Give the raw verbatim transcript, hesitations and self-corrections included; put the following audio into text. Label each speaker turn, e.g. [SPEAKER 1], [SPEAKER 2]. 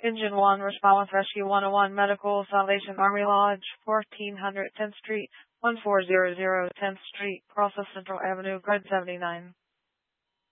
[SPEAKER 1] Engine one, respond with Rescue one oh one Medical, Salvation Army Lodge, fourteen hundred tenth Street, one four zero zero tenth Street, Process Central Avenue, Grid seventy-nine.